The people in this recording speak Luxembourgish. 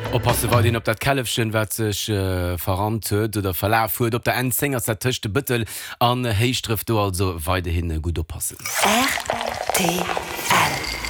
Oppasse war den op dat Kalefchen wat sech verrant huet oder verlaf huet, op der en Sänger der töchte Bëttel an Heichtrift du also weide hin gut oppassen. RTL